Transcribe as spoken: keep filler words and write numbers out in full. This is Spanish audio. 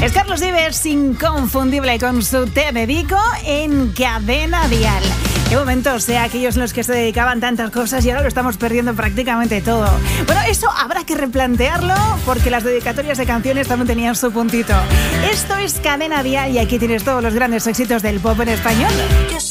Es Carlos Vives, inconfundible con su Te Dedico en Cadena Dial. Qué momentos, ¿eh? Aquellos en los que se dedicaban tantas cosas y ahora lo estamos perdiendo prácticamente todo. Bueno, eso habrá que replantearlo porque las dedicatorias de canciones también tenían su puntito. Esto es Cadena Dial y aquí tienes todos los grandes éxitos del pop en español.